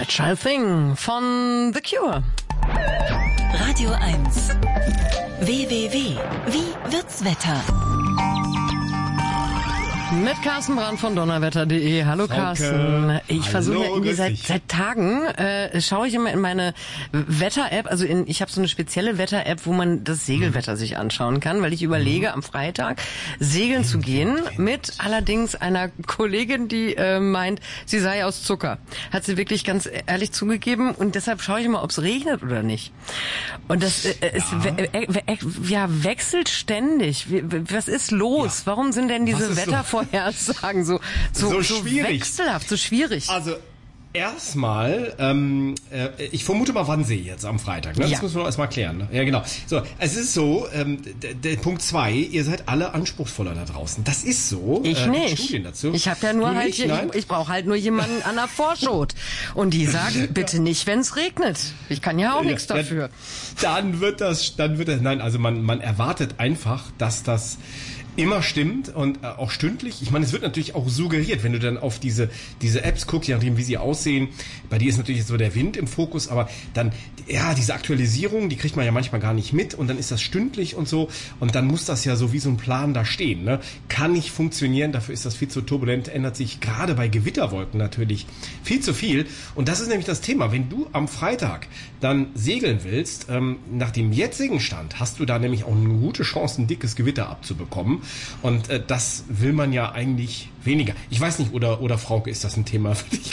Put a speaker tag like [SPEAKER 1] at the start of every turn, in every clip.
[SPEAKER 1] Fragile Thing von The Cure.
[SPEAKER 2] Radio 1. WWW. Wie wird's Wetter?
[SPEAKER 1] Mit Carsten Brandt von donnerwetter.de. Hallo Carsten. Ich versuche irgendwie seit Tagen, schaue ich immer in meine Wetter-App, also ich habe so eine spezielle Wetter-App, wo man das Segelwetter sich anschauen kann, weil ich überlege, am Freitag segeln zu gehen, mit allerdings einer Kollegin, die meint, sie sei aus Zucker. Hat sie wirklich ganz ehrlich zugegeben, und deshalb schaue ich immer, ob es regnet oder nicht. Und das wechselt ständig. Was ist los? Ja. Warum sind denn diese Wettervorhersagen so schwierig, wechselhaft, so schwierig?
[SPEAKER 3] Also erstmal, ich vermute mal Wannsee jetzt am Freitag. Ne? Das müssen wir erstmal klären. Ne? Ja, genau. So, es ist so, der Punkt 2, ihr seid alle anspruchsvoller da draußen. Das ist so.
[SPEAKER 1] Ich nicht.
[SPEAKER 3] Studien dazu.
[SPEAKER 1] Ich habe ja nur ich brauche halt nur jemanden an der Vorschot. Und die sagen, bitte nicht, wenn es regnet. Ich kann ja auch nichts dafür.
[SPEAKER 3] Dann wird das, nein, also man erwartet einfach, dass das immer stimmt und auch stündlich. Ich meine, es wird natürlich auch suggeriert, wenn du dann auf diese Apps guckst, je nachdem, wie sie aussehen. Bei dir ist natürlich so der Wind im Fokus, aber dann, diese Aktualisierung, die kriegt man ja manchmal gar nicht mit, und dann ist das stündlich und so, und dann muss das ja so wie so ein Plan da stehen. Ne? Kann nicht funktionieren, dafür ist das viel zu turbulent, ändert sich gerade bei Gewitterwolken natürlich viel zu viel. Und das ist nämlich das Thema. Wenn du am Freitag dann segeln willst, nach dem jetzigen Stand hast du da nämlich auch eine gute Chance, ein dickes Gewitter abzubekommen. Und das will man ja eigentlich weniger. Ich weiß nicht, oder Frauke, ist das ein Thema für dich?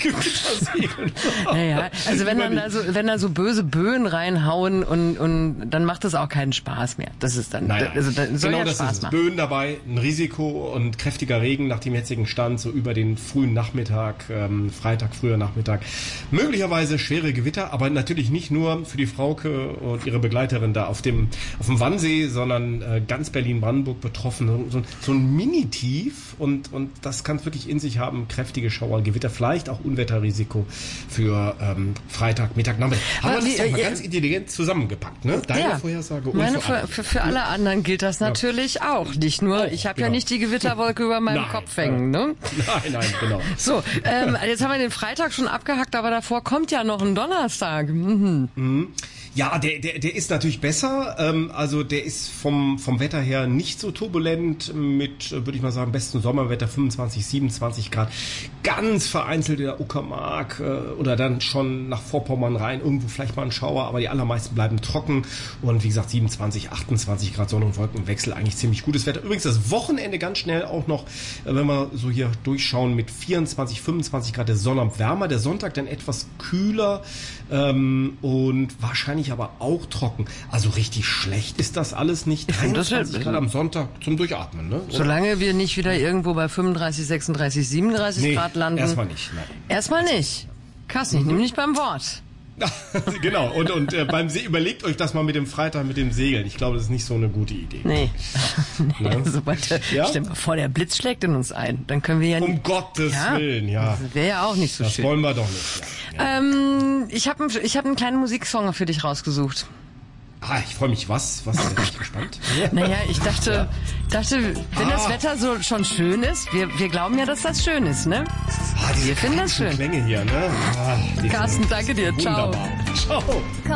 [SPEAKER 1] Naja, also wenn da so böse Böen reinhauen und dann macht das auch keinen Spaß mehr. Das ist dann,
[SPEAKER 3] nein.
[SPEAKER 1] Also dann soll
[SPEAKER 3] genau,
[SPEAKER 1] ja Spaß machen.
[SPEAKER 3] Böen dabei, ein Risiko und kräftiger Regen nach dem jetzigen Stand, so über den frühen Nachmittag, Freitag, früher Nachmittag. Möglicherweise schwere Gewitter, aber natürlich nicht nur für die Frauke und ihre Begleiterin da auf dem Wannsee, sondern ganz Berlin-Brandenburg betroffen. So ein Mini-Tief, und das kann es wirklich in sich haben, kräftige Schauer, Gewitter, vielleicht auch Unwetterrisiko für Freitag, Mittag, Nachmittag. Haben wir das doch mal ganz intelligent zusammengepackt, ne? Deine Vorhersage und
[SPEAKER 1] meine für alle anderen gilt das natürlich auch. Nicht nur, ich habe ja nicht die Gewitterwolke über meinem Kopf hängen, ne?
[SPEAKER 3] Nein, genau.
[SPEAKER 1] So, jetzt haben wir den Freitag schon abgehackt, aber davor kommt ja noch ein Donnerstag.
[SPEAKER 3] Ja, der ist natürlich besser. Also der ist vom Wetter her nicht so turbulent mit, würde ich mal sagen, besten Sommerwetter, 25, 27 Grad. Ganz vereinzelt in der Uckermark oder dann schon nach Vorpommern rein. Irgendwo vielleicht mal ein Schauer, aber die allermeisten bleiben trocken. Und wie gesagt, 27, 28 Grad Sonne- und Wolkenwechsel, eigentlich ziemlich gutes Wetter. Übrigens das Wochenende ganz schnell auch noch, wenn wir so hier durchschauen, mit 24, 25 Grad der Sonnabend wärmer. Der Sonntag dann etwas kühler und wahrscheinlich aber auch trocken. Also richtig schlecht ist das alles nicht. 23 Grad am Sonntag zum Durchatmen, ne?
[SPEAKER 1] Solange wir nicht wieder irgendwo bei 35, 36, 37 Grad landen.
[SPEAKER 3] Erstmal nicht. Nein.
[SPEAKER 1] Erstmal nicht. Carsten, ich nehme nicht beim Wort.
[SPEAKER 3] Genau, und beim überlegt euch das mal mit dem Freitag, mit dem Segeln. Ich glaube, das ist nicht so eine gute Idee.
[SPEAKER 1] Nee. Stell mal vor, der Blitz schlägt in uns ein. Dann können wir ja nicht.
[SPEAKER 3] Um Gottes Willen, ja.
[SPEAKER 1] Das wäre ja auch nicht so schön.
[SPEAKER 3] Das wollen wir doch nicht. Ja.
[SPEAKER 1] Ich hab einen kleinen Musiksong für dich rausgesucht.
[SPEAKER 3] Ich freue mich. Was? Bin ich gespannt.
[SPEAKER 1] Naja, ich dachte, wenn das Wetter so schon schön ist, wir glauben ja, dass das schön ist, ne? Wir finden das schön.
[SPEAKER 3] Klänge hier, ne?
[SPEAKER 1] Carsten, danke dir. Ciao.
[SPEAKER 3] Wunderbar. Ciao.